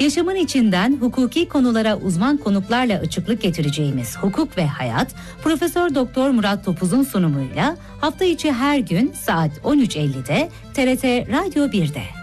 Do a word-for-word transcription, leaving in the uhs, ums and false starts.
Yaşamın içinden hukuki konulara uzman konuklarla açıklık getireceğimiz Hukuk ve Hayat, Profesör Doktor Murat Topuz'un sunumuyla hafta içi her gün saat on üç ellide T R T Radyo bir'de.